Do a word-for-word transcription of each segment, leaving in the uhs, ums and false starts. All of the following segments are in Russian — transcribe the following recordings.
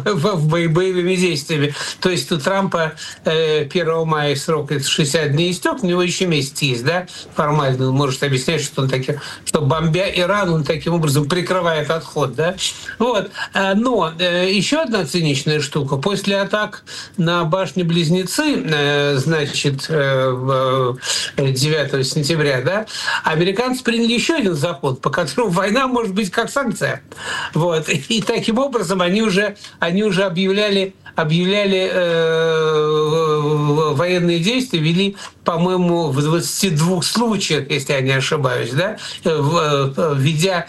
боевыми действиями. То есть у Трампа первого мая срок это шестьдесят дней истек, у него еще месяц есть, да, формально он может объяснять, что он таким, что бомбя Иран, он таким образом прикрывает отход, да. Вот. Но еще одна циничная штука. После атак на башни-близнецы, значит, девятого сентября, да, американцы приняли еще один закон, по которому война может быть как санкция. Вот. И таким образом они уже, они уже объявляли, объявляли э, военные действия, вели, по-моему, в двадцати двух случаях, если я не ошибаюсь, да, ведя,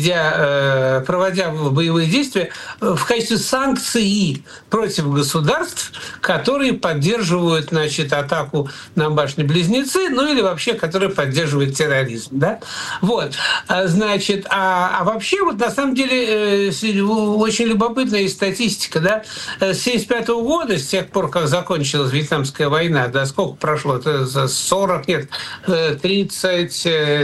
ведя, проводя боевые действия в качестве санкции против государств, которые поддерживают, значит, атаку на башни-близнецы, ну или вообще, которые поддерживают терроризм, да. Вот, значит, а, а вообще вот на самом деле очень любопытная статистика, да, с семьдесят пятого года, с тех пор, как закончилась Вьетнамская война, да, сколько прошло, это за сорок, нет, тридцать,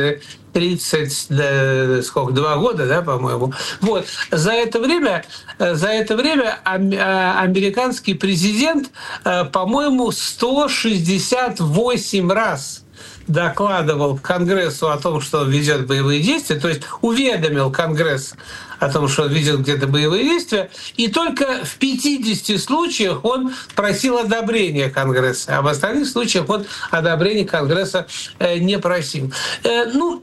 тридцать, да, сколько, два года, да, по-моему. Вот. За это время, за это время американский президент, по-моему, сто шестьдесят восемь раз докладывал Конгрессу о том, что он ведет боевые действия, то есть уведомил Конгресс о том, что он ведет где-то боевые действия, и только в пятидесяти случаях он просил одобрения Конгресса, а в остальных случаях он одобрения Конгресса не просил. Ну,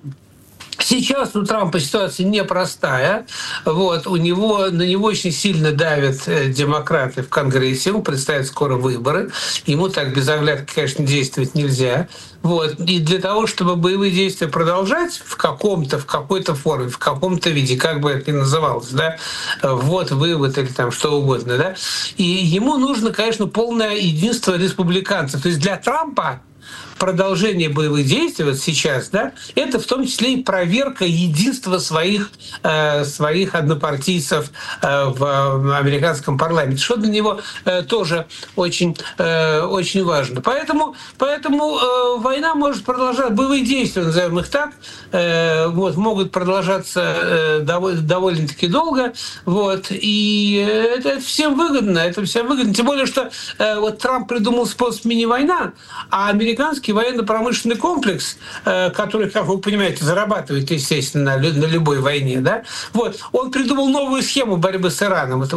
сейчас у Трампа ситуация непростая. Вот, у него, на него очень сильно давят демократы в Конгрессе. Ему предстоят скоро выборы. Ему так без оглядки, конечно, действовать нельзя. Вот. И для того, чтобы боевые действия продолжать в каком-то, в какой-то форме, в каком-то виде, как бы это ни называлось, да, вот, вывод или там что угодно, да, и ему нужно, конечно, полное единство республиканцев. То есть для Трампа продолжение боевых действий вот сейчас, да, это в том числе и проверка единства своих, э, своих однопартийцев э, в американском парламенте, что для него э, тоже очень, э, очень важно. Поэтому, поэтому э, война может продолжаться, боевые действия, назовем их так, э, вот, могут продолжаться э, довольно, довольно-таки долго, вот, и это, это всем выгодно, это всем выгодно, тем более, что э, вот Трамп придумал способ мини-война, а американский военно-промышленный комплекс, который, как вы понимаете, зарабатывает, естественно, на любой войне, да, вот, он придумал новую схему борьбы с Ираном. Это,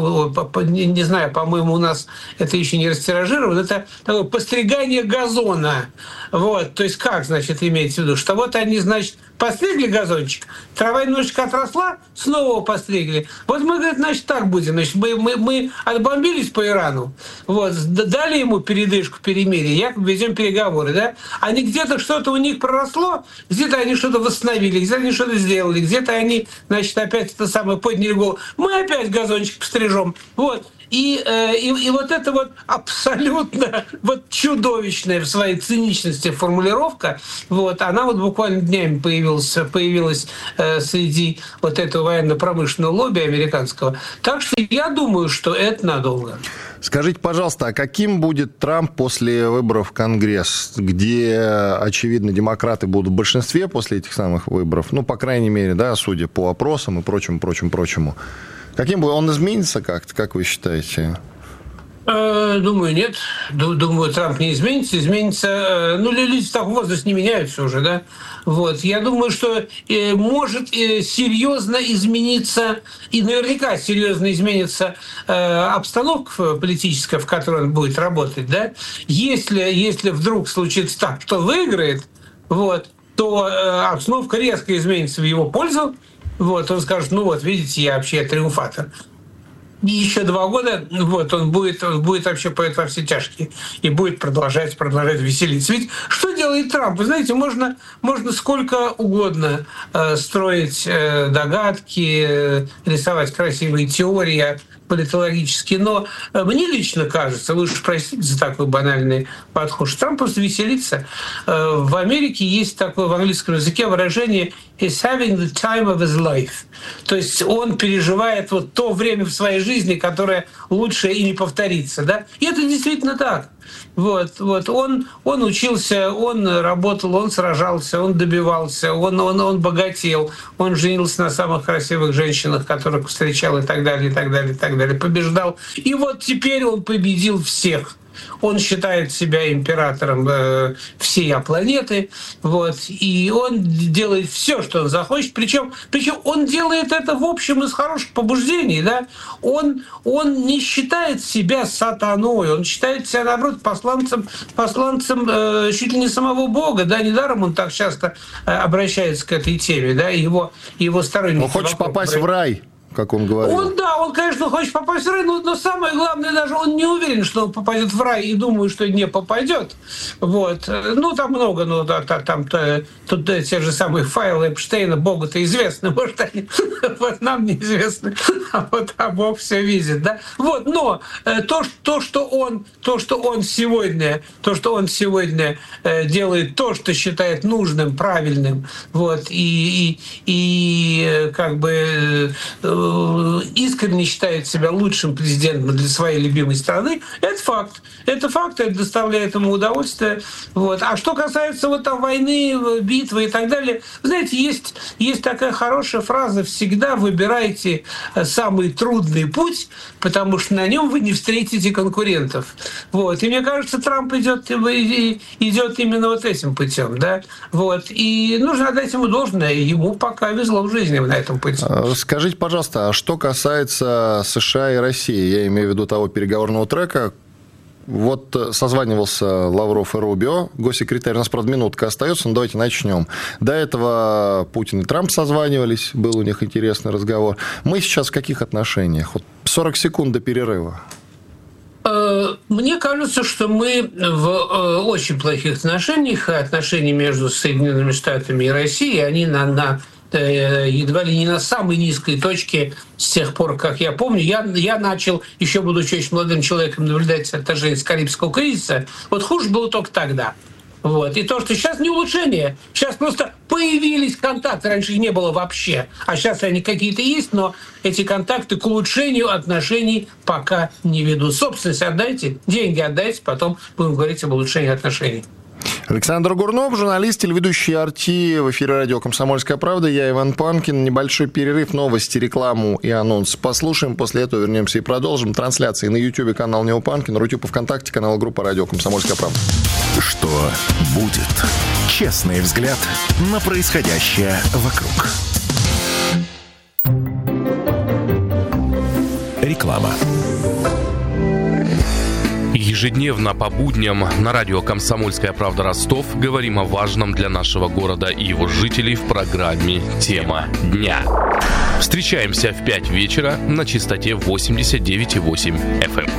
не знаю, по-моему, у нас это еще не растиражировано, это такое постригание газона. Вот, то есть как, значит, имеется в виду, что вот они, значит, постригли газончик, трава немножечко отросла, снова его постригли. Вот мы, говорит, значит, так будем. Значит, мы, мы, мы отбомбились по Ирану, вот, дали ему передышку, перемирие, якобы ведем переговоры, да? Они где-то что-то у них проросло, где-то они что-то восстановили, где-то они что-то сделали, где-то они, значит, опять это самое подняли голову. Мы опять газончик пострижем. Вот. И, и, и вот это вот абсолютно вот чудовищная в своей циничности формулировка, вот, она вот буквально днями появилась, появилась э, среди вот этого военно-промышленного лобби американского. Так что я думаю, что это надолго. Скажите, пожалуйста, а каким будет Трамп после выборов в Конгресс, где, очевидно, демократы будут в большинстве после этих самых выборов? Ну, по крайней мере, да, судя по опросам и прочему, прочему, прочему. Каким будет? Он изменится как-то, как вы считаете? Думаю, нет. Думаю, Трамп не изменится. Изменится... Ну, люди в таком возрасте не меняются уже, да? Вот. Я думаю, что может серьезно измениться, и наверняка серьезно изменится обстановка политическая, в которой он будет работать, да? Если, если вдруг случится так, что выиграет, вот, то обстановка резко изменится в его пользу. Вот, он скажет, ну вот, видите, я вообще триумфатор. И еще два года вот, он, будет, он будет вообще пойти во все тяжкие и будет продолжать, продолжать веселиться. Ведь что делает Трамп? Вы знаете, можно, можно сколько угодно э, строить э, догадки, э, рисовать красивые теории политологические, но мне лично кажется, вы уж простите за такой банальный подход, что Трамп просто веселится. В Америке есть такое в английском языке выражение «he's having the time of his life». То есть он переживает вот то время в своей жизни, которое лучше и не повторится. Да? И это действительно так. Вот, вот. Он, он учился, он работал, он сражался, он добивался, он, он, он богател, он женился на самых красивых женщинах, которых встречал, и так далее, и так далее, и так далее, побеждал. И вот теперь он победил всех. Он считает себя императором э, всей планеты, вот, и он делает все, что он захочет, причем, причем он делает это в общем из хороших побуждений, да. Он, он не считает себя сатаной, он считает себя, наоборот, посланцем, посланцем э, чуть ли не самого Бога, да, недаром он так часто э, обращается к этой теме, да, его, его сторонники. Он хочет попасть в рай, как он говорил. Он, да, он, конечно, хочет попасть в рай, но, но самое главное, даже он не уверен, что он попадет в рай, и думаю, что не попадет. Вот. Ну, там много, ну, да, там то, тут да, те же самые файлы Эпштейна, Богу-то известны, может, они вот нам неизвестны, а вот а Бог все видит, да. Вот, но то, то, что он, то, что он сегодня, то, что он сегодня делает, то, что считает нужным, правильным, вот, и, и, и как бы искренне считает себя лучшим президентом для своей любимой страны, это факт. Это факт, это доставляет ему удовольствие. Вот. А что касается вот там войны, битвы и так далее, знаете, есть, есть такая хорошая фраза: всегда выбирайте самый трудный путь, потому что на нем вы не встретите конкурентов. Вот. И мне кажется, Трамп идет, идет именно вот этим путем. Да? Вот. И нужно отдать ему должное. Ему пока везло в жизни на этом пути. Скажите, пожалуйста, а что касается США и России, я имею в виду того переговорного трека, вот созванивался Лавров и Рубио, госсекретарь, у нас, правда, минутка остается, но давайте начнем. До этого Путин и Трамп созванивались, был у них интересный разговор. Мы сейчас в каких отношениях? Вот сорок секунд до перерыва. Мне кажется, что мы в очень плохих отношениях, отношения между Соединенными Штатами и Россией, они на, на едва ли не на самой низкой точке с тех пор, как я помню. Я, я начал, еще будучи очень молодым человеком, наблюдать отражение Карибского кризиса. Вот хуже было только тогда. Вот. И то, что сейчас не улучшение, сейчас просто появились контакты, раньше их не было вообще, а сейчас они какие-то есть, но эти контакты к улучшению отношений пока не ведут. Собственность отдайте, деньги отдайте, потом будем говорить об улучшении отношений. Александр Гурнов, журналист, телеведущий «Арти», в эфире радио «Комсомольская правда». Я Иван Панкин. Небольшой перерыв, новости, рекламу и анонс послушаем. После этого вернемся и продолжим. Трансляции на Ютьюбе, канал Нео Панкин, Рутюб и ВКонтакте, канал группа радио «Комсомольская правда». Что будет? Честный взгляд на происходящее вокруг. Реклама. Ежедневно по будням на радио «Комсомольская правда» Ростов говорим о важном для нашего города и его жителей в программе «Тема дня». Встречаемся в пять вечера на частоте восемьдесят девять и восемь эф эм.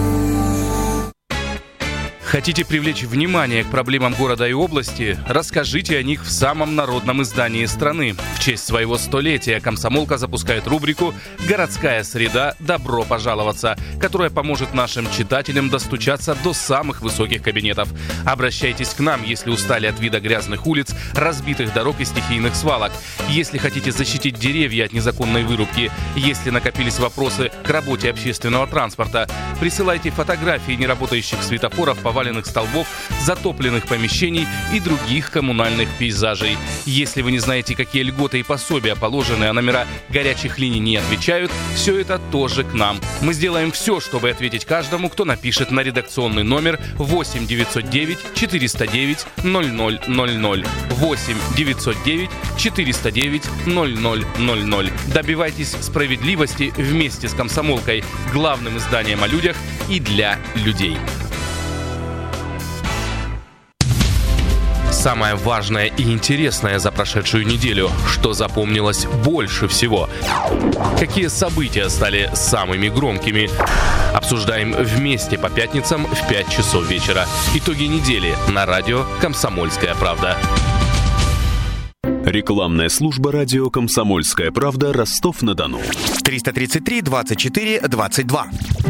Хотите привлечь внимание к проблемам города и области? Расскажите о них в самом народном издании страны. В честь своего столетия «Комсомолка» запускает рубрику «Городская среда. Добро пожаловаться», которая поможет нашим читателям достучаться до самых высоких кабинетов. Обращайтесь к нам, если устали от вида грязных улиц, разбитых дорог и стихийных свалок. Если хотите защитить деревья от незаконной вырубки, если накопились вопросы к работе общественного транспорта, присылайте фотографии неработающих светофоров, поваленных столбов, затопленных помещений и других коммунальных пейзажей. Если вы не знаете, какие льготы и пособия, положенные, а номера горячих линий не отвечают, все это тоже к нам. Мы сделаем все, чтобы ответить каждому, кто напишет на редакционный номер восемь девятьсот девять четыреста девять ноль ноль ноль ноль. восемь девятьсот девять четыреста девять ноль ноль ноль ноль. Добивайтесь справедливости вместе с «Комсомолкой», главным изданием о людях и для людей. Самое важное и интересное за прошедшую неделю, что запомнилось больше всего. Какие события стали самыми громкими? Обсуждаем вместе по пятницам в пять часов вечера. Итоги недели на радио «Комсомольская правда». Рекламная служба радио «Комсомольская правда», Ростов-на-Дону. триста тридцать три двадцать четыре двадцать два.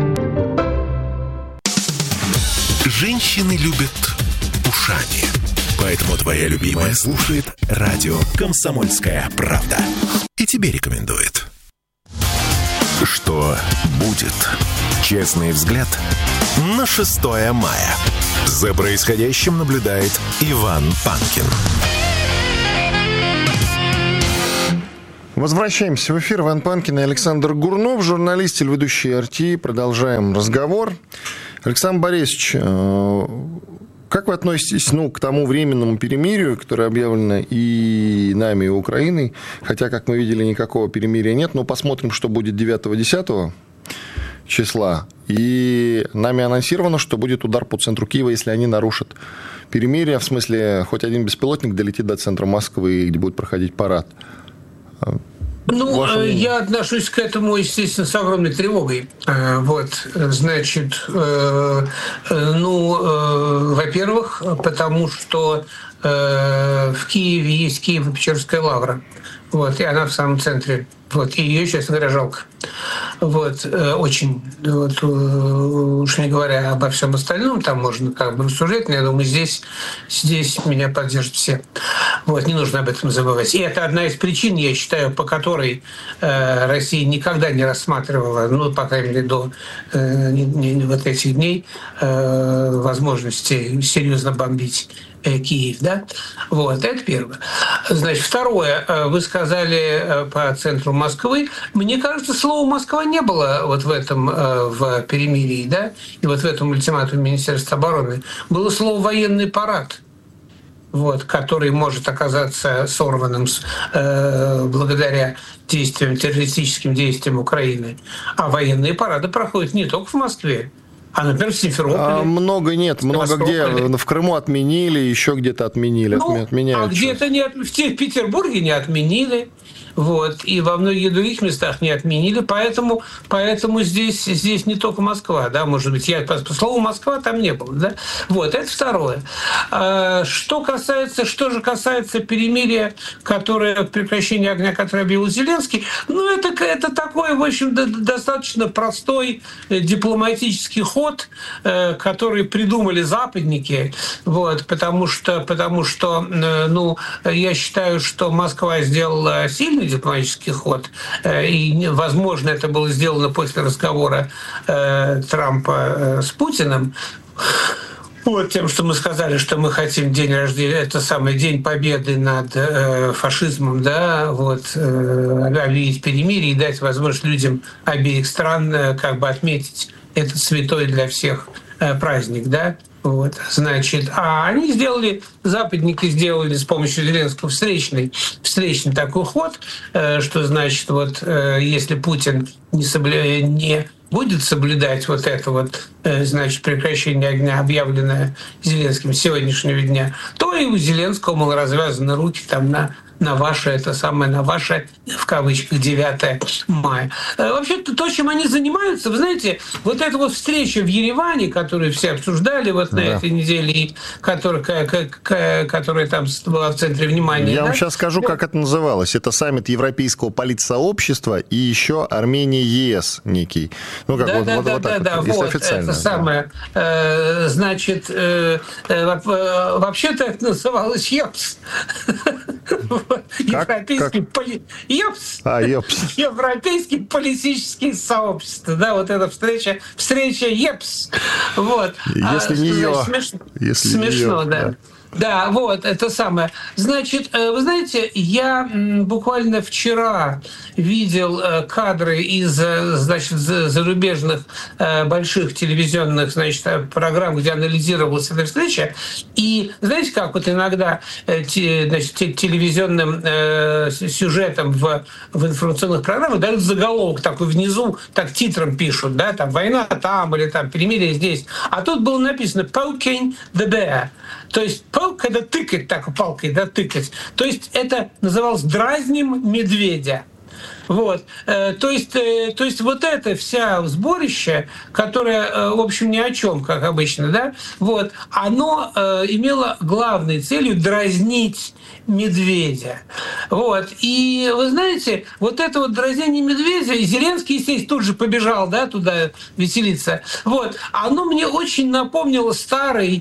Женщины любят ушами. Поэтому твоя любимая слушает радио «Комсомольская правда». И тебе рекомендует. Что будет? Честный взгляд на шестое мая. За происходящим наблюдает Иван Панкин. Возвращаемся в эфир. Иван Панкин и Александр Гурнов, журналист, телеведущий эр ти ай. Продолжаем разговор. Александр Борисович, как вы относитесь ну, к тому временному перемирию, которое объявлено и нами, и Украиной? Хотя, как мы видели, никакого перемирия нет. Но посмотрим, что будет девятого-десятого числа. И нами анонсировано, что будет удар по центру Киева, если они нарушат перемирие. В смысле, хоть один беспилотник долетит до центра Москвы, где будет проходить парад. Ну, я отношусь к этому, естественно, с огромной тревогой. Вот, значит, ну, во-первых, потому что в Киеве есть Киево-Печерская лавра. Вот, и она в самом центре. Вот, и ее, честно говоря, жалко. Вот, очень, вот, уж не говоря обо всем остальном, там можно как бы рассуждать, но я думаю, здесь, здесь меня поддержат все. Вот, не нужно об этом забывать. И это одна из причин, я считаю, по которой э, Россия никогда не рассматривала, ну, по крайней мере, до э, не, не, вот этих дней, э, возможности серьезно бомбить Киев, да? Вот, это первое. Значит, второе, вы сказали по центру Москвы. Мне кажется, слова «Москва» не было вот в этом, в перемирии, да? И вот в этом ультиматуме Министерства обороны. Было слово «военный парад», вот, который может оказаться сорванным э, благодаря действиям, террористическим действиям Украины. А военные парады проходят не только в Москве, а, например, в Симферополе. А много нет, много где. В Крыму отменили, еще где-то отменили. Ну, отменяют а где-то не, в Петербурге не отменили. Вот, и во многих других местах не отменили, поэтому, поэтому здесь, здесь не только Москва, да, может быть, я по слову Москва там не было, да. Вот, это второе. Что касается, что же касается перемирия, которое, прекращение огня, которое объявил Зеленский, ну, это, это такой, в общем, достаточно простой дипломатический ход, который придумали западники, вот, потому что, потому что, ну, я считаю, что Москва сделала сильный дипломатический ход, и, возможно, это было сделано после разговора э, Трампа с Путиным. Вот тем, что мы сказали, что мы хотим день рождения, это самый день победы над э, фашизмом, да, вот, э, объявить перемирие и дать возможность людям обеих стран э, как бы отметить этот святой для всех э, праздник, да. Вот, значит, а они сделали, западники сделали с помощью Зеленского встречный, встречный такой ход, что значит, вот если Путин не, соблю... не будет соблюдать вот это вот, значит, прекращение огня, объявленное Зеленским с сегодняшнего дня, то и у Зеленского, мол, развязаны руки там на на ваше, это самое, на ваше, в кавычках, девятое мая. Вообще-то то, чем они занимаются, вы знаете, вот эта вот встреча в Ереване, которую все обсуждали вот на да. этой неделе, и которая, которая там была в центре внимания. Я да? вам сейчас скажу, как это называлось. Это саммит Европейского политсообщества и еще Армения-ЕС некий. Ну, как да, вот, да, вот, да, вот да, так да, вот, если вот, официально. Это самое, э, значит, э, э, вообще-то это называлось ЕПС. Европейский, поли... ЕПС. А, ЕПС. Европейские политические сообщества. Да, вот эта встреча, встреча ЕПС. Вот. Если а, не ее. Смешно, Если смешно не да. ее, да. Да, вот, это самое. Значит, вы знаете, я буквально вчера видел кадры из, значит, зарубежных больших телевизионных, значит, программ, где анализировалась эта встреча. И знаете, как вот иногда, значит, телевизионным сюжетом в, в информационных программах дают заголовок такой внизу, так титром пишут, да, там «Война там» или там «Перемирие здесь». А тут было написано «Poking the bear». То есть poke — это тыкать, так палкой, да, тыкать. То есть это называлось «дразним медведя». Вот. То есть, то есть вот это вся сборище, которое, в общем, ни о чем, как обычно, да, вот, оно имело главной целью дразнить медведя. Вот. И вы знаете, вот это вот дразнение медведя, и Зеленский, естественно, тут же побежал, да, туда веселиться, вот, оно мне очень напомнило старый,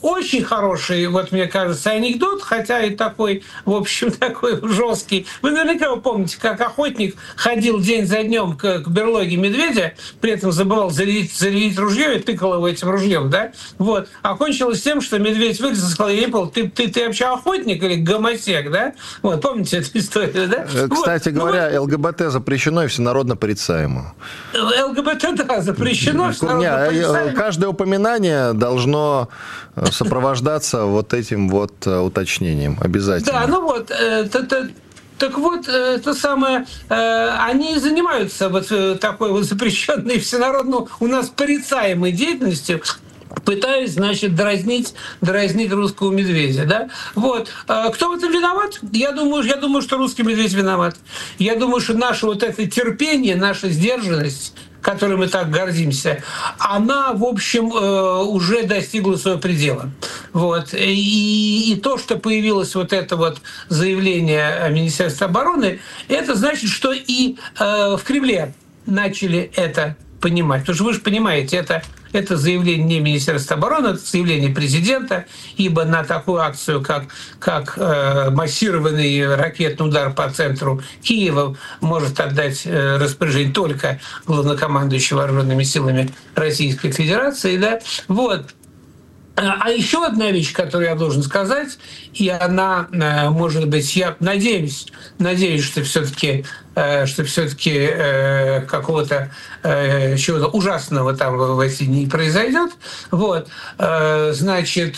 очень хороший, вот мне кажется, анекдот, хотя и такой, в общем, такой жесткий. Вы наверняка помните, как охотник ходил день за днем к, к берлоге медведя, при этом забывал зарядить, зарядить ружье и тыкал его этим ружьем, да? Вот. А кончилось тем, что медведь вылез и сказал: я не понял, ты, ты, ты вообще охотник или гомосек, да? Вот, помните эту историю, да? Кстати вот. говоря, ну, ЛГБТ запрещено и всенародно порицаемо. ЛГБТ, да, запрещено, всенародно порицаемо. Каждое упоминание должно сопровождаться вот этим вот уточнением обязательно. Да, ну вот, это... Так вот, это самое, они занимаются вот такой вот запрещенной всенародно у нас порицаемой деятельностью, пытаясь, значит, дразнить, дразнить русского медведя, да? Вот. Кто в этом виноват? Я думаю, я думаю, что русский медведь виноват. Я думаю, что наше вот это терпение, наша сдержанность, которой мы так гордимся, она, в общем, уже достигла своего предела. Вот. И, и то, что появилось вот это вот заявление Министерства обороны, это значит, что и в Кремле начали это понимать. Потому что вы же понимаете, это, это заявление не Министерства обороны, это заявление президента, ибо на такую акцию, как, как э, массированный ракетный удар по центру Киева, может отдать э, распоряжение только главнокомандующий вооруженными силами Российской Федерации. Да? Вот. А еще одна вещь, которую я должен сказать, и она, может быть, я надеюсь, надеюсь, что все-таки, что все-таки какого-то чего-то ужасного там в эти дни произойдет. Вот, значит,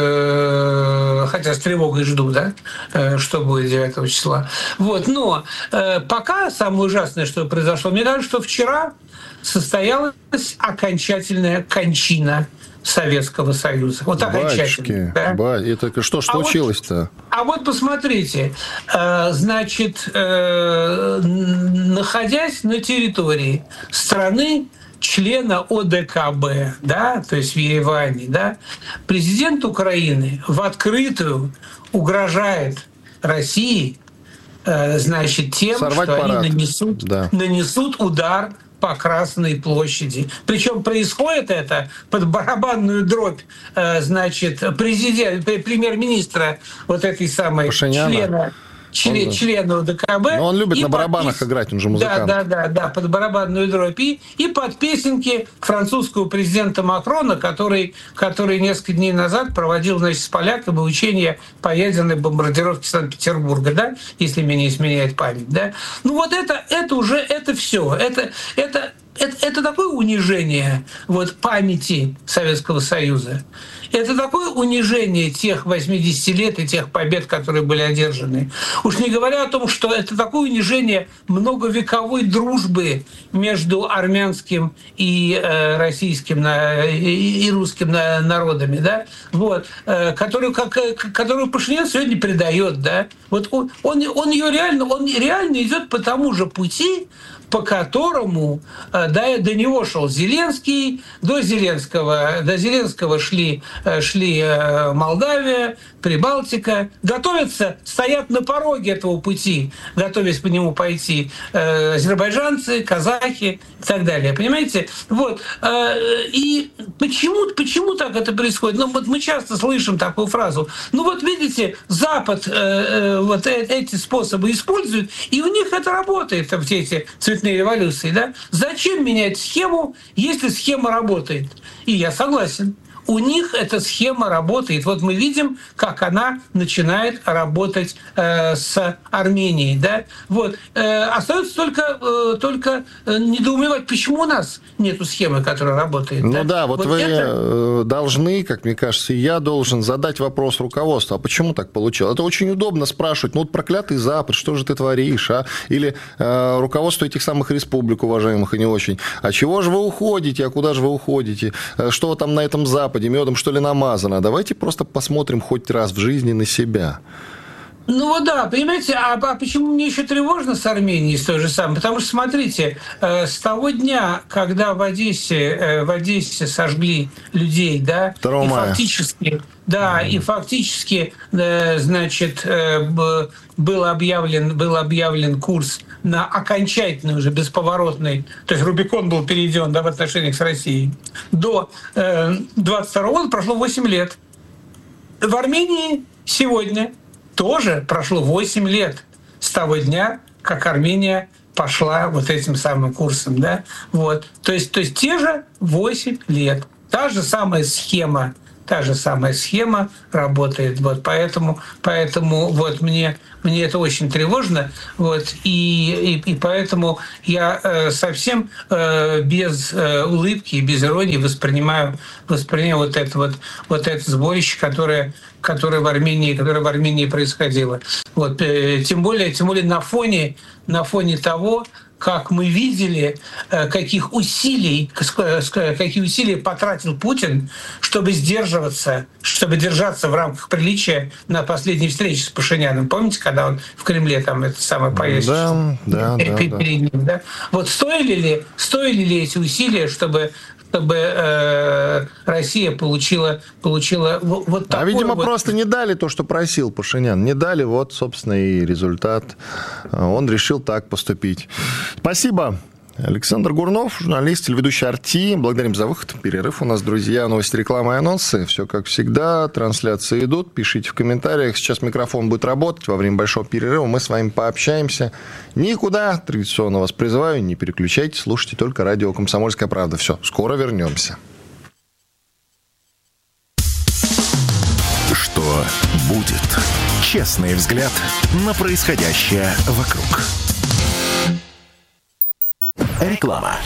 хотя с тревогой жду, да, что будет девятого числа. Вот, но пока самое ужасное, что произошло, мне кажется, что вчера состоялась окончательная кончина Советского Союза. Вот окончательно. Да? Ба, это что ж случилось-то? А вот, а вот посмотрите, значит, находясь на территории страны, члена О Д К Б, да, то есть в Ереване, да, президент Украины в открытую угрожает России, значит, тем, Сорвать что парад. они нанесут, да. нанесут удар по Красной площади. Причем происходит это под барабанную дробь, значит, президент, премьер-министра вот этой самой Пашиняна. члена. Член, члена О Д К Б. Но он любит на барабанах подпис... играть, он же музыкант. Да, да, да, да, под барабанную дробь. И, и под песенки французского президента Макрона, который, который несколько дней назад проводил, значит, с поляками учения по ядерной бомбардировке Санкт-Петербурга, да, если меня не изменяет память. Да. Ну вот это, это уже, это все. Это, это, это, это такое унижение вот, памяти Советского Союза. Это такое унижение тех восьмидесяти лет и тех побед, которые были одержаны. Уж не говоря о том, что это такое унижение многовековой дружбы между армянским и э, российским и, и русским народами, да? Вот, э, которую, как, которую Пашинян сегодня предает. Да? Вот он, он, он ее реально, он реально идет по тому же пути, по которому да, до него шел Зеленский, до Зеленского, до Зеленского шли, шли Молдавия, Прибалтика, готовятся, стоят на пороге этого пути, готовясь по нему пойти азербайджанцы, казахи и так далее. Понимаете? Вот. И почему, почему так это происходит? Ну, вот мы часто слышим такую фразу. Ну вот видите, Запад вот эти способы использует, и у них это работает, все эти цветные революции. Да? Зачем менять схему, если схема работает? И я согласен. У них эта схема работает. Вот мы видим, как она начинает работать э, с Арменией. Да? Вот. Э, остается только, э, только недоумевать, почему у нас нет схемы, которая работает. Ну да, да, вот, вот вы это... должны, как мне кажется, и я должен задать вопрос руководству. А почему так получилось? Это очень удобно спрашивать. Ну вот проклятый Запад, что же ты творишь? А? Или э, руководство этих самых республик, уважаемых и не очень. А чего же вы уходите? А куда же вы уходите? Что там на этом Западе? Медом, что ли, намазано. Давайте просто посмотрим хоть раз в жизни на себя. Ну вот да, понимаете, а, а почему мне еще тревожно с Арменией, с той же самой? Потому что, смотрите, э, с того дня, когда в Одессе, э, в Одессе сожгли людей, да, и фактически, да, mm-hmm. и фактически, э, значит, э, был объявлен, был объявлен курс на окончательный уже бесповоротный, то есть Рубикон был перейден, да, в отношениях с Россией, до э, двадцать второго года прошло восемь лет. в Армении сегодня тоже прошло восемь лет с того дня, как Армения пошла вот этим самым курсом. Да? Вот. То есть, то есть те же восемь лет. Та же самая схема. Та же самая схема работает. Вот, поэтому поэтому вот мне, мне это очень тревожно. Вот, и, и, и поэтому я э, совсем э, без э, улыбки и без иронии воспринимаю, воспринимаю вот, это, вот, вот это сборище, которое, которое, в Армении, которое в Армении происходило. Вот, э, тем более, тем более на фоне, на фоне того, как мы видели, каких усилий, какие усилия потратил Путин, чтобы сдерживаться, чтобы держаться в рамках приличия на последней встрече с Пашиняном. Помните, когда он в Кремле там это самое поездил? Да, да, да, перед ним, да? Вот стоили ли, стоили ли эти усилия, чтобы чтобы э, Россия получила, получила вот, вот такое. А, видимо, вот... просто не дали то, что просил Пашинян. Не дали, вот, собственно, и результат. Он решил так поступить. Спасибо. Александр Гурнов, журналист, телеведущий «Арти». Благодарим за выход. Перерыв у нас, друзья. Новости, реклама и анонсы. Все как всегда. Трансляции идут. Пишите в комментариях. Сейчас микрофон будет работать. Во время большого перерыва мы с вами пообщаемся. Никуда. Традиционно вас призываю. Не переключайтесь. Слушайте только радио «Комсомольская правда». Все. Скоро вернемся. Что будет? Честный взгляд на происходящее вокруг. Реклама.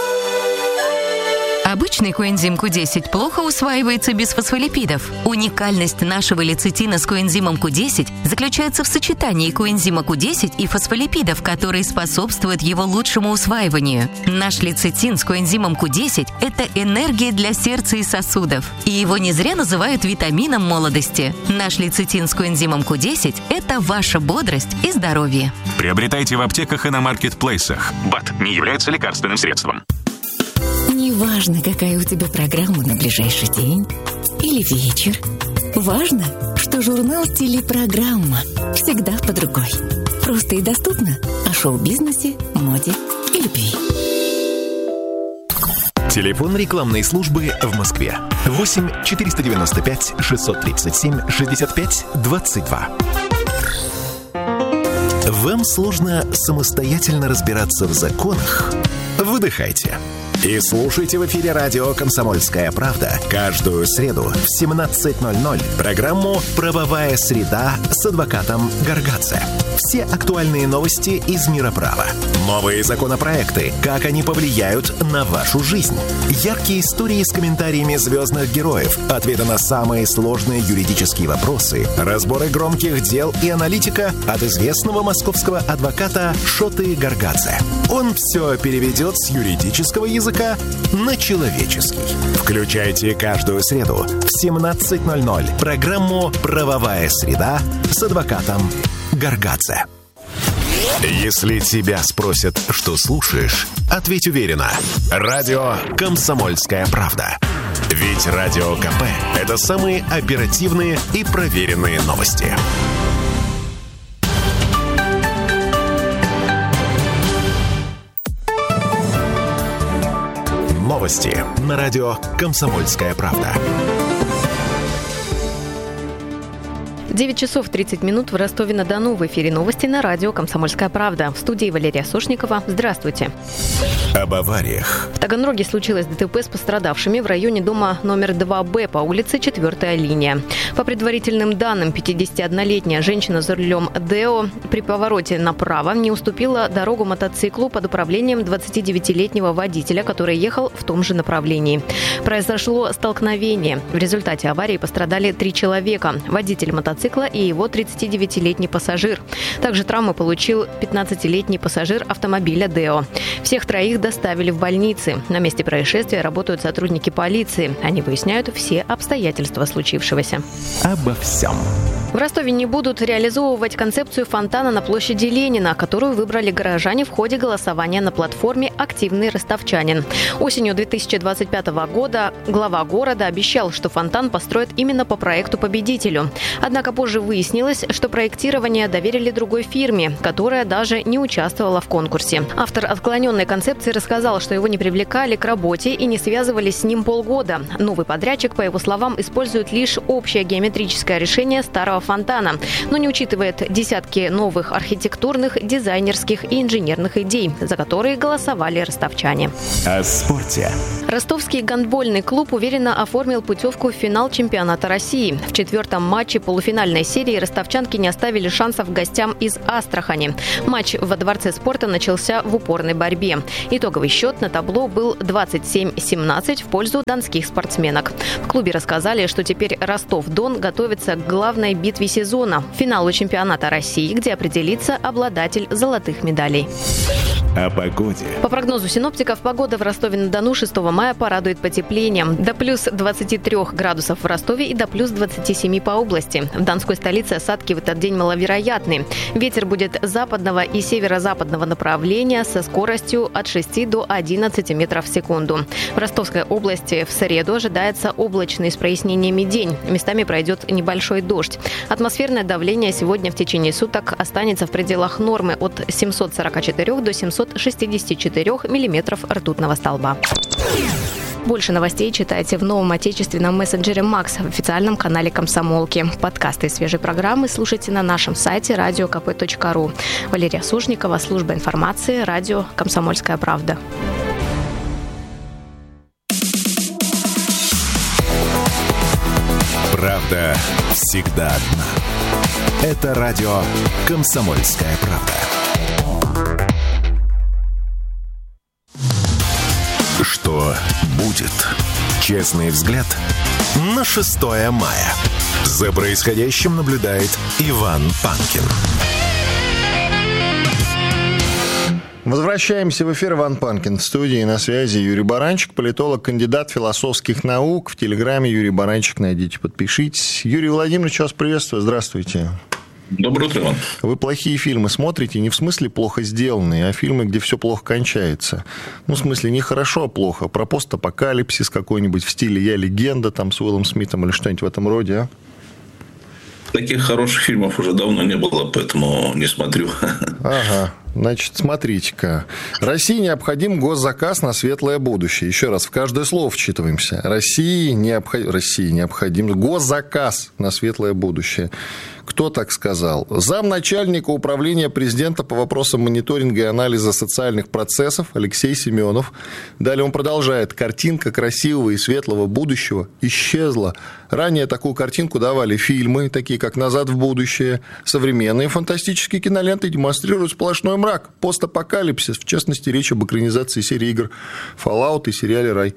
Обычный коэнзим ку десять плохо усваивается без фосфолипидов. Уникальность нашего лецитина с коэнзимом ку десять заключается в сочетании коэнзима ку десять и фосфолипидов, которые способствуют его лучшему усваиванию. Наш лецитин с коэнзимом ку десять – это энергия для сердца и сосудов. И его не зря называют витамином молодости. Наш лецитин с коэнзимом ку десять – это ваша бодрость и здоровье. Приобретайте в аптеках и на маркетплейсах. БАД не является лекарственным средством. Неважно, какая у тебя программа на ближайший день или вечер. Важно, что журнал «Телепрограмма» всегда под рукой. Просто и доступно о шоу-бизнесе, моде и любви. Телефон рекламной службы в Москве. восемь четыреста девяносто пять шестьсот тридцать семь шестьдесят пять двадцать два. Вам сложно самостоятельно разбираться в законах? Выдыхайте. И слушайте в эфире радио «Комсомольская правда» каждую среду в семнадцать ноль ноль программу «Правовая среда» с адвокатом Гаргадзе. Все актуальные новости из мира права. Новые законопроекты, как они повлияют на вашу жизнь. Яркие истории с комментариями звездных героев, ответы на самые сложные юридические вопросы, разборы громких дел и аналитика от известного московского адвоката Шоты Гаргадзе. Он все переведет с юридического языка на человеческий. Включайте каждую среду в семнадцать ноль ноль программу «Правовая среда» с адвокатом Гаргадзе. Если тебя спросят, что слушаешь, ответь уверенно. Радио «Комсомольская правда». Ведь Радио КП – это самые оперативные и проверенные новости. Новости на радио «Комсомольская правда». девять часов тридцать минут в Ростове-на-Дону. В эфире новости на радио «Комсомольская правда». В студии Валерия Сошникова. Здравствуйте. Об авариях. В Таганроге случилось ДТП с пострадавшими в районе дома номер два Б по улице четвёртая линия. По предварительным данным, пятидесятиоднолетняя женщина за рулем Део при повороте направо не уступила дорогу мотоциклу под управлением двадцатидевятилетнего водителя, который ехал в том же направлении. Произошло столкновение. В результате аварии пострадали три человека. Водитель мотоцикла и его тридцатидевятилетний пассажир. Также травмы получил пятнадцатилетний пассажир автомобиля Део. Всех троих доставили в больницы. На месте происшествия работают сотрудники полиции. Они выясняют все обстоятельства случившегося. Обо всем. В Ростове не будут реализовывать концепцию фонтана на площади Ленина, которую выбрали горожане в ходе голосования на платформе «Активный ростовчанин». Осенью две тысячи двадцать пятого года глава города обещал, что фонтан построят именно по проекту-победителю. Однако позже выяснилось, что проектирование доверили другой фирме, которая даже не участвовала в конкурсе. Автор отклоненной концепции рассказал, что его не привлекали к работе и не связывались с ним полгода. Новый подрядчик, по его словам, использует лишь общее геометрическое решение старого фонтана, но не учитывает десятки новых архитектурных, дизайнерских и инженерных идей, за которые голосовали ростовчане. О спорте. Ростовский гандбольный клуб уверенно оформил путевку в финал чемпионата России. В четвертом матче полуфинальной серии ростовчанки не оставили шансов гостям из Астрахани. Матч во Дворце спорта начался в упорной борьбе. Итоговый счет на табло был двадцать семь семнадцать в пользу донских спортсменок. В клубе рассказали, что теперь Ростов-Дон готовится к главной битве сезона – финалу чемпионата России, где определится обладатель золотых медалей. О погоде. По прогнозу синоптиков, погода в Ростове-на-Дону шестого мая порадует потеплением. До плюс двадцати трёх градусов в Ростове и до плюс двадцати семи по области. В Донской столице осадки в этот день маловероятны. Ветер будет западного и северо-западного направления со скоростью от шести до одиннадцати метров в секунду. В Ростовской области в среду ожидается облачный с прояснениями день. Местами пройдет небольшой дождь. Атмосферное давление сегодня в течение суток останется в пределах нормы от семисот сорока четырёх до семисот шестидесяти четырёх миллиметров ртутного столба. Больше новостей читайте в новом отечественном мессенджере «Макс» в официальном канале «Комсомолки». Подкасты и свежие программы слушайте на нашем сайте радио ка пэ точка ру. Валерия Сужникова, служба информации, радио «Комсомольская правда». Правда всегда одна. Это радио «Комсомольская правда». Что будет? Честный взгляд на шестое мая. За происходящим наблюдает Иван Панкин. Возвращаемся в эфир. Иван Панкин в студии, на связи Юрий Баранчик, политолог, кандидат философских наук. В Телеграме Юрий Баранчик, найдите, подпишитесь. Юрий Владимирович, вас приветствую, здравствуйте. Доброе утро, Иван. Вы плохие фильмы смотрите не в смысле плохо сделанные, а фильмы, где все плохо кончается. Ну, в смысле, не хорошо, а плохо. Про постапокалипсис какой-нибудь в стиле «Я легенда» там с Уиллом Смитом или что-нибудь в этом роде, а? Таких хороших фильмов уже давно не было, поэтому не смотрю. Ага. Значит, смотрите-ка. России необходим госзаказ на светлое будущее. Еще раз, в каждое слово вчитываемся. России, необход... России необходим госзаказ на светлое будущее. Кто так сказал? Замначальника управления президента по вопросам мониторинга и анализа социальных процессов Алексей Семенов. Далее он продолжает. Картинка красивого и светлого будущего исчезла. Ранее такую картинку давали фильмы, такие как «Назад в будущее». Современные фантастические киноленты демонстрируют сплошной мрак, постапокалипсис. В частности, речь об экранизации серии игр Fallout и сериале «Рай».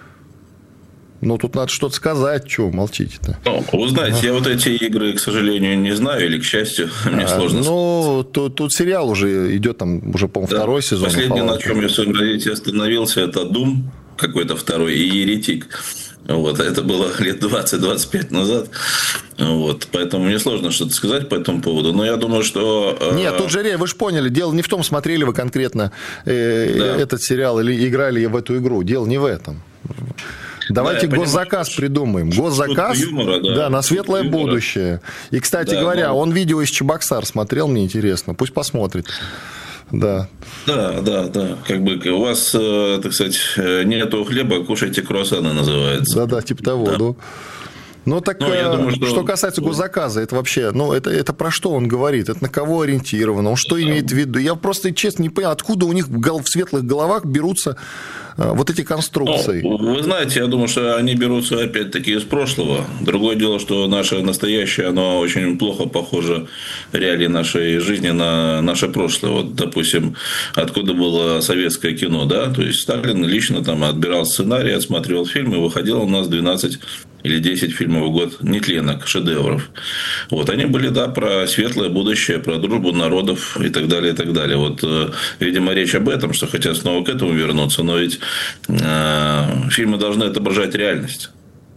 Ну, тут надо что-то сказать. Чего молчите-то? Ну, вы знаете, я вот эти игры, к сожалению, не знаю, или, к счастью, мне а, сложно Ну, тут, тут сериал уже идет, там, уже, по-моему, да. второй сезон. Последнее, на чем я в своем развитии остановился, это Doom какой-то второй и Еретик. Вот, это было лет двадцать-двадцать пять назад. Вот, поэтому мне сложно что-то сказать по этому поводу. Но я думаю, что... Нет, тут же, вы же поняли, дело не в том, смотрели вы конкретно э, да. этот сериал или играли в эту игру. Дело не в этом. Давайте да, госзаказ понимаю, придумаем. Госзаказ юмора, да, да, на светлое юмора. будущее. И, кстати да, говоря, но... он видео из Чебоксар смотрел, мне интересно. Пусть посмотрит. Да. Да, да, да. Как бы у вас, так сказать, нету хлеба, кушайте круассаны, называется. Да-да, типа того, да. Ну, ну так, ну, я думаю, что... что касается госзаказа, это вообще, ну, это, это про что он говорит? Это на кого ориентировано? Он что да. имеет в виду? Я просто, честно, не понимаю, откуда у них в светлых головах берутся вот эти конструкции. Ну, вы знаете, я думаю, что они берутся опять-таки из прошлого. Другое дело, что наше настоящее, оно очень плохо похоже реалии нашей жизни на наше прошлое. Вот, допустим, откуда было советское кино, да? То есть Сталин лично там отбирал сценарий, отсматривал фильмы, и выходило у нас двенадцать или десять фильмов в год нетленок, шедевров. Вот, они были, да, про светлое будущее, про дружбу народов и так далее, и так далее. Вот, видимо, речь об этом, что хотят снова к этому вернуться, но ведь э, фильмы должны отображать реальность.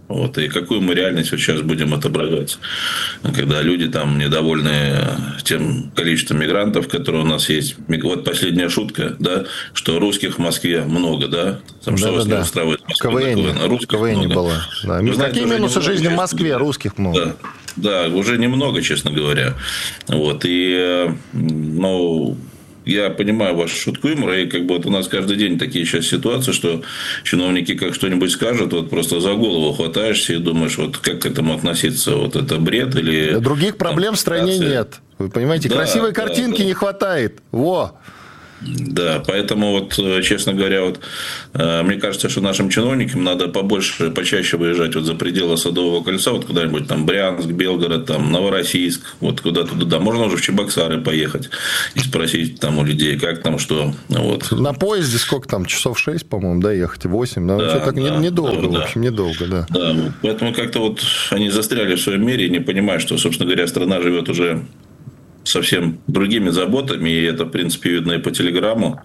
Вот, и какую мы реальность вот сейчас будем отображать, когда люди там недовольны тем количеством мигрантов, которые у нас есть. Вот последняя шутка, да, что русских в Москве много, да? Там, да, что да, вас да. не устраивает? В КВН, русских КВН не было. Да. Какие знаете, минусы жизни в Москве? Русских много. Да, да, уже немного, честно говоря. Вот, и, ну... Я понимаю вашу шутку юмора, и как бы вот у нас каждый день такие сейчас ситуации, что чиновники как что-нибудь скажут, вот просто за голову хватаешься и думаешь, вот как к этому относиться, вот это бред или... Других проблем там, в стране нет. Вы понимаете, да, красивой да, картинки да. не хватает. Во! Да, поэтому вот, честно говоря, вот, мне кажется, что нашим чиновникам надо побольше, почаще выезжать вот за пределы Садового кольца, вот куда-нибудь там Брянск, Белгород, там Новороссийск, вот куда-то туда. Можно уже в Чебоксары поехать и спросить там у людей, как там, что. Вот. На поезде сколько там, часов шесть, по-моему, да, ехать, восемь, да, да, так да, недолго, да, в общем, недолго, да. Да, поэтому как-то вот они застряли в своем мире и не понимают, что, собственно говоря, страна живет уже совсем другими заботами, и это, в принципе, видно и по телеграмму.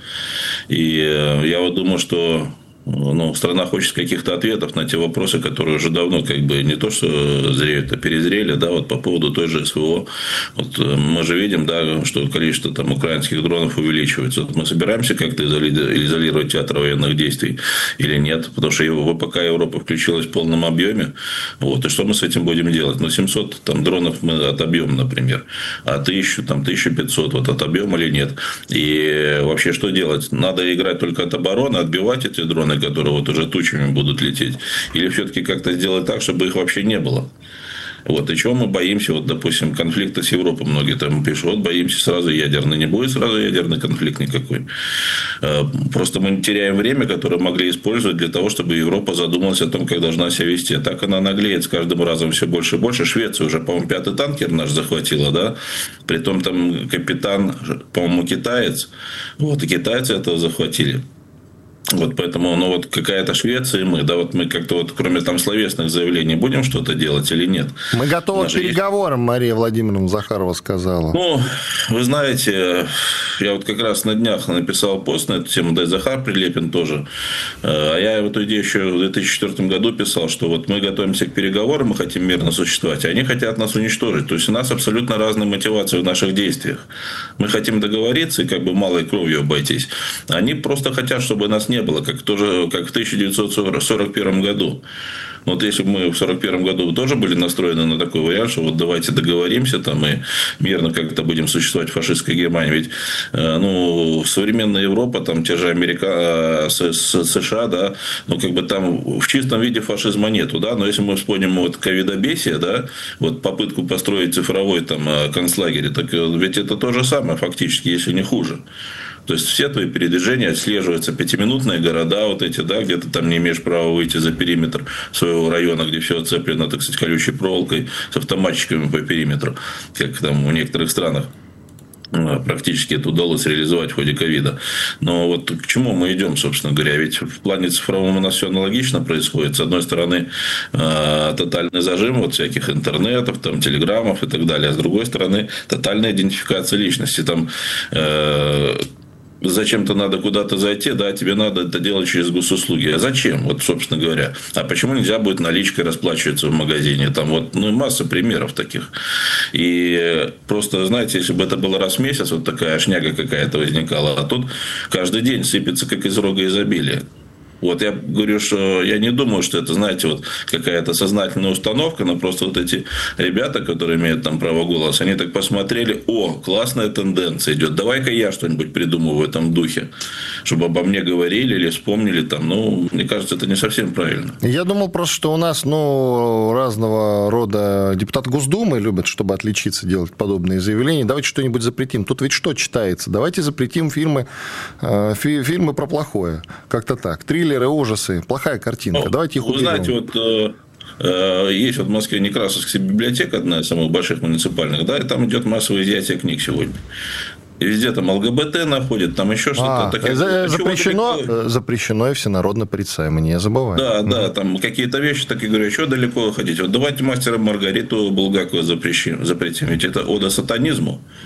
И я вот думаю, что ну, страна хочет каких-то ответов на те вопросы, которые уже давно как бы не то, что зреют, а перезрели, да, вот по поводу той же СВО. Вот мы же видим, да, что количество там украинских дронов увеличивается. Вот мы собираемся как-то изолировать театр военных действий или нет, потому что пока Европа включилась в полном объеме, вот, и что мы с этим будем делать? Ну, семьсот там, дронов мы отобьем, например, а тысячу, там, тысяча пятьсот вот, отобьем или нет? И вообще что делать? Надо играть только от обороны, отбивать эти дроны, которые вот уже тучами будут лететь, или все-таки как-то сделать так, чтобы их вообще не было. Вот, и чего мы боимся, вот, допустим, конфликта с Европой, многие там пишут, вот, боимся сразу ядерный, не будет сразу ядерный конфликт никакой. Просто мы теряем время, которое могли использовать для того, чтобы Европа задумалась о том, как должна себя вести. А так она наглеет с каждым разом все больше и больше. Швеция уже, по-моему, пятый танкер наш захватила, да, притом там капитан, по-моему, китаец, вот, и китайцы этого захватили. Вот поэтому, ну вот какая-то Швеция и мы, да, вот мы как-то вот кроме там словесных заявлений будем что-то делать или нет? Мы готовы к переговорам, есть... Мария Владимировна Захарова сказала. Ну, вы знаете, я вот как раз на днях написал пост на эту тему, да и Захар Прилепин тоже, а я эту идею еще в две тысячи четвёртом году писал, что вот мы готовимся к переговорам, мы хотим мирно существовать, а они хотят нас уничтожить. То есть у нас абсолютно разные мотивации в наших действиях. Мы хотим договориться и как бы малой кровью обойтись. Они просто хотят, чтобы нас не было, как, тоже, как в тысяча девятьсот сорок первом году. Вот если бы мы в сорок первом году тоже были настроены на такой вариант, что вот давайте договоримся там и мирно как-то будем существовать в фашистской Германии. Ведь ну, современная Европа, там те же Америка, США, да, ну как бы там в чистом виде фашизма нету, да, но если мы вспомним вот ковидобесие, да, вот попытку построить цифровой там концлагерь, так ведь это то же самое фактически, если не хуже. То есть все твои передвижения отслеживаются, пятиминутные города вот эти, да, где ты там не имеешь права выйти за периметр своего района, где все оцеплено, так сказать, колючей проволокой с автоматчиками по периметру, как там в некоторых странах. Практически это удалось реализовать в ходе ковида. Но вот к чему мы идем, собственно говоря? Ведь в плане цифровом у нас все аналогично происходит. С одной стороны, тотальный зажим вот всяких интернетов, там, телеграммов и так далее. А с другой стороны, тотальная идентификация личности. Там зачем-то надо куда-то зайти, да, тебе надо это делать через госуслуги. А зачем? Вот, собственно говоря. А почему нельзя будет наличкой расплачиваться в магазине? Там вот, ну, масса примеров таких. И просто, знаете, если бы это было раз в месяц, вот такая шняга какая-то возникала, а тут каждый день сыпется, как из рога изобилия. Вот я говорю, что я не думаю, что это, знаете, вот какая-то сознательная установка, но просто вот эти ребята, которые имеют там право голоса, они так посмотрели, о, классная тенденция идет, давай-ка я что-нибудь придумаю в этом духе, чтобы обо мне говорили или вспомнили там, ну, мне кажется, это не совсем правильно. Я думал просто, что у нас, ну, разного рода депутаты Госдумы любят, чтобы отличиться, делать подобные заявления, давайте что-нибудь запретим. Тут ведь что читается? Давайте запретим фильмы, фи- фильмы про плохое, как-то так, триллеры, ужасы, плохая картинка. Ну, давайте их уберем. Вы знаете, вот э, э, есть вот в Москве Некрасовская библиотека, одна из самых больших муниципальных, да, и там идет массовое изъятие книг сегодня. И везде там ЛГБТ находят, там еще что-то. А, такие, за, запрещено, далеко... запрещено и всенародно порицаемо, не забывай. Да, mm-hmm. да, там какие-то вещи, так и говорю, еще далеко ходить. Вот давайте мастера Маргариту Булгакова запретим, запретим, ведь это ода сатанизму.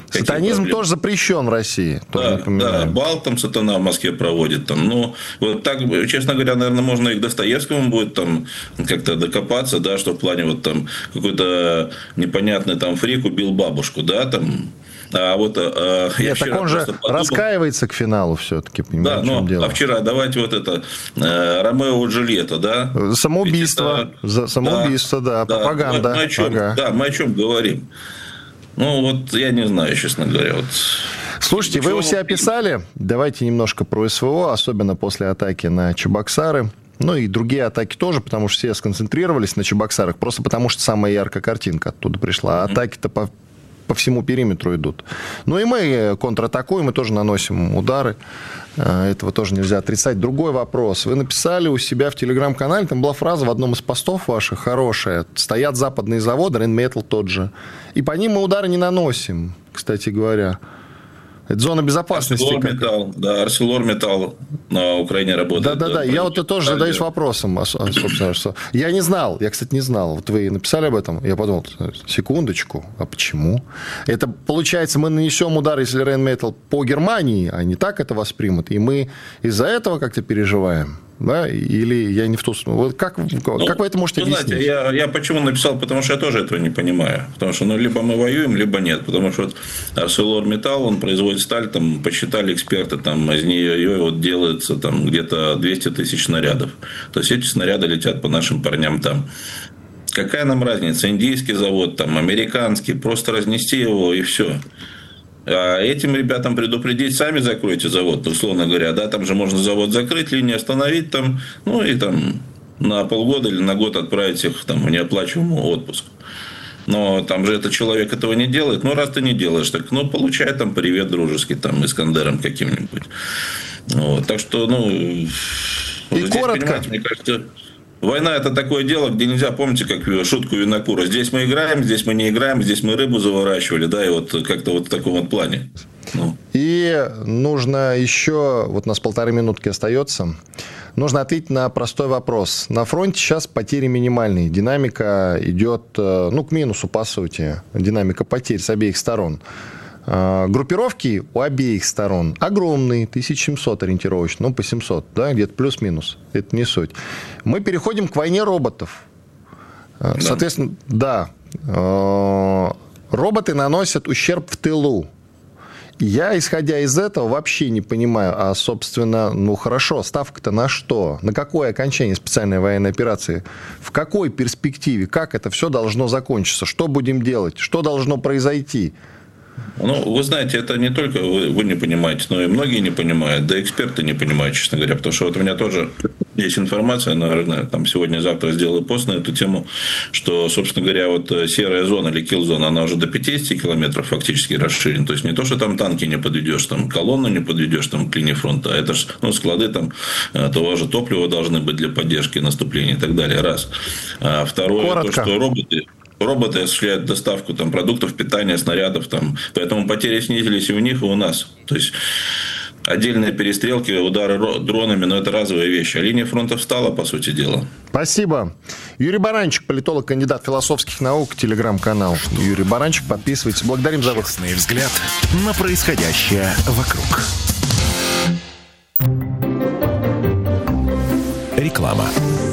Сатанизм проблемы. тоже запрещен в России. Да, да, бал там сатана в Москве проводит. Там, ну, вот так, честно говоря, наверное, можно и к Достоевскому будет там как-то докопаться, да, что в плане вот там какой-то непонятный там фрик убил бабушку, да, там. А вот а, я Нет, так он же подумал, раскаивается к финалу все-таки, понимаете, да, в чем но, дело. А вчера давайте вот это э, Ромео и Джульетта, да? Самоубийство, это, самоубийство, да, да, пропаганда. Мы, мы о чем, ага. Да, мы о чем говорим? Ну, вот я не знаю, честно говоря. Вот. Слушайте, вы у себя писали, давайте немножко про СВО, особенно после атаки на Чебоксары. Ну, и другие атаки тоже, потому что все сконцентрировались на Чебоксарах, просто потому что самая яркая картинка оттуда пришла. А атаки-то по по всему периметру идут. Ну и мы контратакуем, мы тоже наносим удары. Этого тоже нельзя отрицать. Другой вопрос. Вы написали у себя в телеграм-канале, там была фраза в одном из постов ваших хорошая. Стоят западные заводы, Рейнметал тот же. И по ним мы удары не наносим, кстати говоря. Это зона безопасности. ArcelorMittal, да, ArcelorMittal на Украине работает. Да-да-да, я вот тоже задаюсь вопросом, собственно, что... Я не знал, я, кстати, не знал. Вот вы написали об этом, я подумал, секундочку, а почему? Это, получается, мы нанесем удар, если Rheinmetall по Германии, они так это воспримут, и мы из-за этого как-то переживаем? Да? Или я не в ту сторону. Вот как, ну, как вы это можете вы объяснить? Знаете, я, я почему написал? Потому что я тоже этого не понимаю. Потому что ну, либо мы воюем, либо нет. Потому что вот ArcelorMittal, он производит сталь, там, посчитали эксперты, там, из нее вот делается там, где-то двести тысяч снарядов. То есть, эти снаряды летят по нашим парням там. Какая нам разница? Индийский завод, там, американский. Просто разнести его и все. А этим ребятам предупредить, сами закройте завод, условно говоря, да, там же можно завод закрыть, линию остановить там, ну и там на полгода или на год отправить их там в неоплачиваемый отпуск. Но там же этот человек этого не делает. Ну, раз ты не делаешь, так, ну, получай там привет дружеский, там, Искандером каким-нибудь. Вот. Так что, ну, и здесь, коротко. Мне кажется... Война – это такое дело, где нельзя, помните, как шутку Винокура, здесь мы играем, здесь мы не играем, здесь мы рыбу заворачивали, да, и вот как-то вот в таком вот плане. Ну. И нужно еще, вот у нас полторы минутки остается, нужно ответить на простой вопрос. На фронте сейчас потери минимальные, динамика идет, ну, к минусу, по сути, динамика потерь с обеих сторон. Группировки у обеих сторон огромные, тысяча семьсот ориентировочно, ну, по семьсот, да, где-то плюс-минус, это не суть. Мы переходим к войне роботов. Да. Соответственно, да, роботы наносят ущерб в тылу. Я, исходя из этого, вообще не понимаю, а, собственно, ну, хорошо, ставка-то на что? На какое окончание специальной военной операции? В какой перспективе? Как это все должно закончиться? Что будем делать? Что должно произойти? Ну, вы знаете, это не только вы, вы не понимаете, но и многие не понимают, да и эксперты не понимают, честно говоря, потому что вот у меня тоже есть информация, наверное, там сегодня-завтра сделаю пост на эту тему, что, собственно говоря, вот серая зона или килл-зона, она уже до пятидесяти километров фактически расширена, то есть не то, что там танки не подведешь, там колонну не подведешь там к линии фронта, а это же, ну, склады там, того же топлива должны быть для поддержки наступления и так далее, раз. А второе, коротко. То, что роботы... Роботы осуществляют доставку там, продуктов питания, снарядов. Там. Поэтому потери снизились и у них, и у нас. То есть, отдельные перестрелки, удары дронами, но это разовые вещи. А линия фронта встала, по сути дела. Спасибо. Юрий Баранчик, политолог, кандидат философских наук, телеграм-канал. Юрий Баранчик, подписывайтесь. Благодарим за выход. Честный взгляд на происходящее вокруг. Реклама.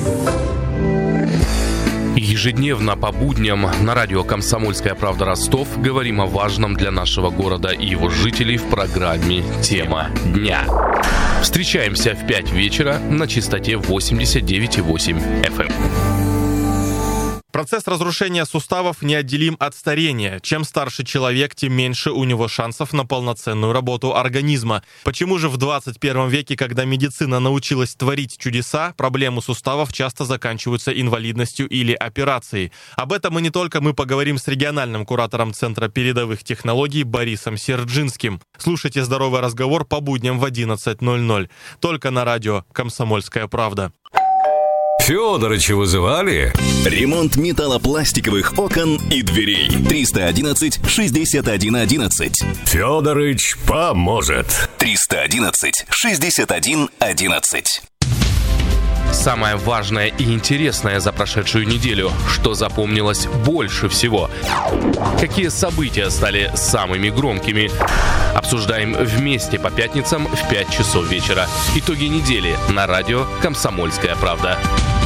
Ежедневно по будням на радио «Комсомольская правда» Ростов говорим о важном для нашего города и его жителей в программе «Тема дня». Встречаемся в пять вечера на частоте восемьдесят девять и восемь эф эм. Процесс разрушения суставов неотделим от старения. Чем старше человек, тем меньше у него шансов на полноценную работу организма. Почему же в двадцать первом веке, когда медицина научилась творить чудеса, проблемы суставов часто заканчиваются инвалидностью или операцией? Об этом и не только мы поговорим с региональным куратором Центра передовых технологий Борисом Серджинским. Слушайте «Здоровый разговор» по будням в одиннадцать ноль ноль. Только на радио «Комсомольская правда». Фёдорыча вызывали? Ремонт металлопластиковых окон и дверей. триста одиннадцать шестьдесят один одиннадцать. Фёдорыч поможет. триста одиннадцать шестьдесят один одиннадцать. Самое важное и интересное за прошедшую неделю, что запомнилось больше всего. Какие события стали самыми громкими? Обсуждаем вместе по пятницам в пять часов вечера. Итоги недели на радио «Комсомольская правда».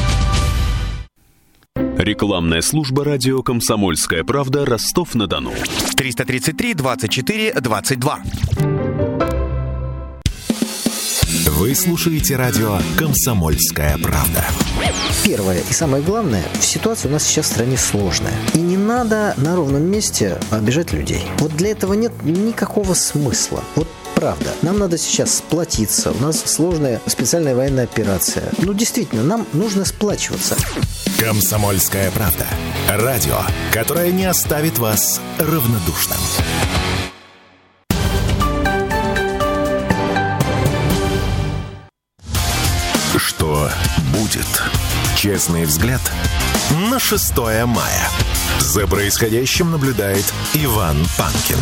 Рекламная служба радио «Комсомольская правда», Ростов-на-Дону. триста тридцать три двадцать четыре двадцать два. Вы слушаете радио «Комсомольская правда». Первое и самое главное, ситуация у нас сейчас в стране сложная. И не надо на ровном месте обижать людей. Вот для этого нет никакого смысла. Вот правда. Нам надо сейчас сплотиться. У нас сложная специальная военная операция. Ну, действительно, нам нужно сплачиваться. «Комсомольская правда». Радио, которое не оставит вас равнодушным. Что будет? Честный взгляд на шестое мая. За происходящим наблюдает Иван Панкин.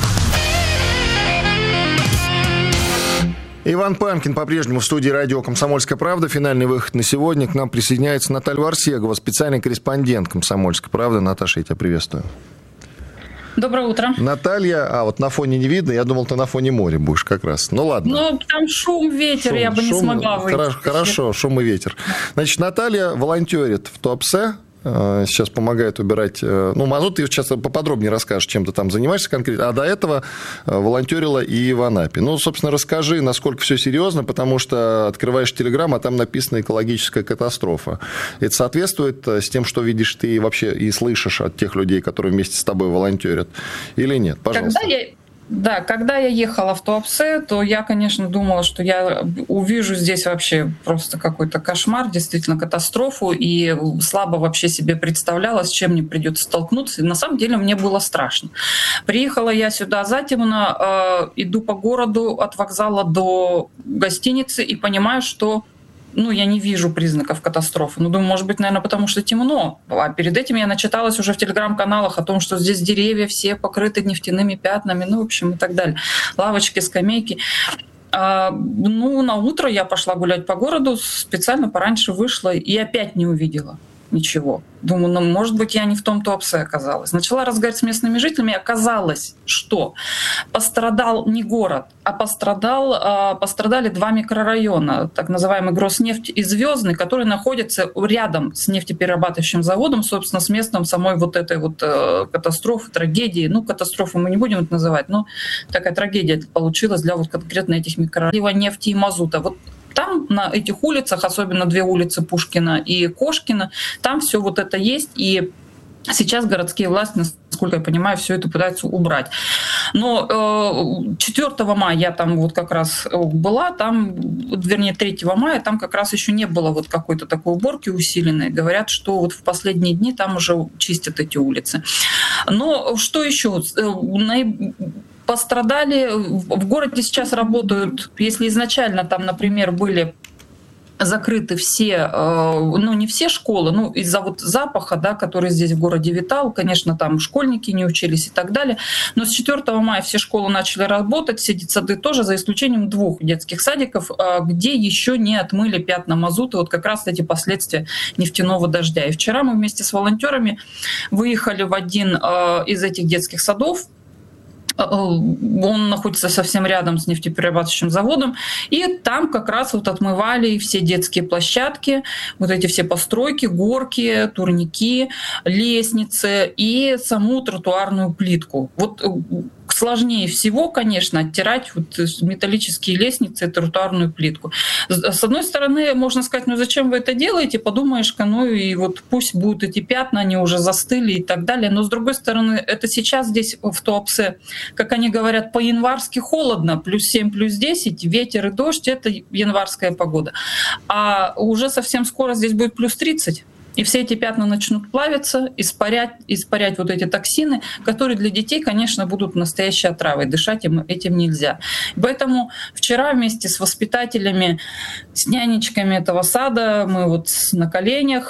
Иван Панкин по-прежнему в студии радио «Комсомольская правда». Финальный выход на сегодня. К нам присоединяется Наталья Варсегова, специальный корреспондент «Комсомольской правды». Наташа, я тебя приветствую. Доброе утро. Наталья, а вот на фоне не видно, я думал, ты на фоне моря будешь как раз. Ну ладно. Ну, там шум, ветер, шум, я бы не шум, смогла выйти. Хорошо, хорошо, шум и ветер. Значит, Наталья волонтерит в Туапсе. Сейчас помогает убирать... Ну, мазут, ты сейчас поподробнее расскажешь, чем ты там занимаешься конкретно. А до этого волонтерила и в Анапе. Ну, собственно, расскажи, насколько все серьезно, потому что открываешь Телеграм, а там написано «экологическая катастрофа». Это соответствует с тем, что видишь ты вообще и слышишь от тех людей, которые вместе с тобой волонтерят, или нет? Пожалуйста. Когда я... Да, когда я ехала в Туапсе, то я, конечно, думала, что я увижу здесь вообще просто какой-то кошмар, действительно катастрофу, и слабо вообще себе представляла, с чем мне придется столкнуться. И на самом деле мне было страшно. Приехала я сюда затемно, э, иду по городу от вокзала до гостиницы и понимаю, что ну, я не вижу признаков катастрофы. Ну, думаю, может быть, наверное, потому что темно. А перед этим я начиталась уже в телеграм-каналах о том, что здесь деревья все покрыты нефтяными пятнами, ну, в общем, и так далее. Лавочки, скамейки. А, ну, на утро я пошла гулять по городу, специально пораньше вышла и опять не увидела ничего. Думаю, ну, может быть, я не в том Туапсе оказалась. Начала разговаривать с местными жителями, оказалось, что пострадал не город, а пострадал, пострадали два микрорайона, так называемый Гроснефть и Звездный, которые находятся рядом с нефтеперерабатывающим заводом, собственно, с местом самой вот этой вот катастрофы, трагедии. Ну, катастрофу мы не будем это называть, но такая трагедия получилась для вот конкретно этих микрорайонов нефти и мазута. Вот там, на этих улицах, особенно две улицы Пушкина и Кошкина, там все вот это есть, и сейчас городские власти, насколько я понимаю, все это пытаются убрать. Но э, четвёртого мая я там вот как раз была, там, вернее, третьего мая, там как раз еще не было вот какой-то такой уборки усиленной. Говорят, что вот в последние дни там уже чистят эти улицы. Но что еще? Пострадали, в городе сейчас работают, если изначально там, например, были закрыты все, ну не все школы, ну из-за вот запаха, да, который здесь в городе витал, конечно, там школьники не учились и так далее, но с четвёртого мая все школы начали работать, все детсады тоже, за исключением двух детских садиков, где еще не отмыли пятна мазута, вот как раз эти последствия нефтяного дождя. И вчера мы вместе с волонтерами выехали в один из этих детских садов. Он находится совсем рядом с нефтеперерабатывающим заводом, и там как раз вот отмывали все детские площадки, вот эти все постройки, горки, турники, лестницы и саму тротуарную плитку. Вот сложнее всего, конечно, оттирать вот металлические лестницы и тротуарную плитку. С одной стороны, можно сказать, ну зачем вы это делаете? Подумаешь-ка, ну и вот пусть будут эти пятна, они уже застыли и так далее. Но с другой стороны, это сейчас здесь в Туапсе, как они говорят, по-январски холодно, плюс семь, плюс десять, ветер и дождь — это январская погода. А уже совсем скоро здесь будет плюс тридцать. И все эти пятна начнут плавиться, испарять, испарять вот эти токсины, которые для детей, конечно, будут настоящей отравой. Дышать им этим нельзя. Поэтому вчера вместе с воспитателями, с нянечками этого сада мы вот на коленях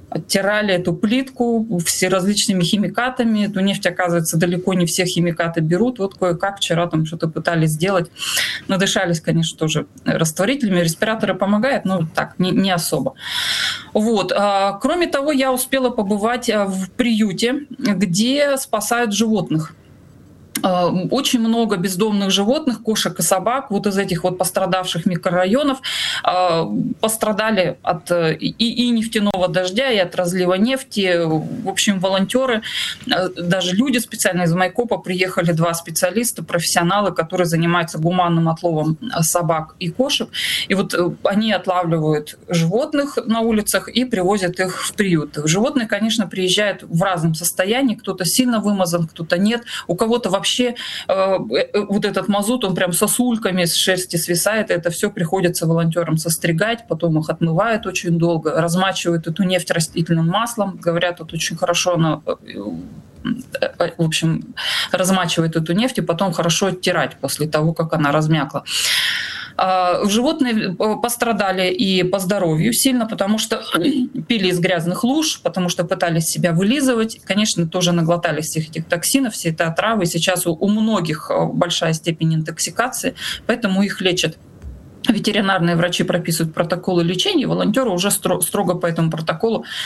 оттирали эту плитку все различными химикатами. Эту нефть, оказывается, далеко не все химикаты берут. Вот кое-как вчера там что-то пытались сделать. Надышались, конечно, тоже растворителями. Респираторы помогают, но так, не, не особо. Вот. Кроме того, я успела побывать в приюте, где спасают животных. Очень много бездомных животных, кошек и собак, вот из этих вот пострадавших микрорайонов пострадали от и, и нефтяного дождя, и от разлива нефти. В общем, волонтеры, даже люди специально из Майкопа приехали, два специалиста, профессионалы, которые занимаются гуманным отловом собак и кошек. И вот они отлавливают животных на улицах и привозят их в приют. Животные, конечно, приезжают в разном состоянии, кто-то сильно вымазан, кто-то нет, у кого-то вообще Вообще э, вот этот мазут, он прям сосульками с шерсти свисает, это все приходится волонтерам состригать, потом их отмывают очень долго, размачивают эту нефть растительным маслом, говорят, вот очень хорошо она, в общем, размачивает эту нефть и потом хорошо оттирать после того, как она размякла. Животные пострадали и по здоровью сильно, потому что пили из грязных луж, потому что пытались себя вылизывать. Конечно, тоже наглотались всех этих токсинов, все это отравы. Сейчас у, у многих большая степень интоксикации, поэтому их лечат. Ветеринарные врачи прописывают протоколы лечения, волонтеры уже строго по этому протоколу